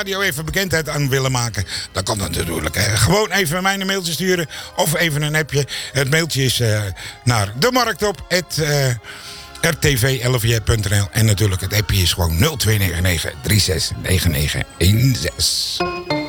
radio even bekendheid aan willen maken, dan kan dat natuurlijk. Gewoon even mij een mailtje sturen of even een appje. Het mailtje is naar demarktop@rtv11j.nl en natuurlijk het appje is gewoon 0299 369916.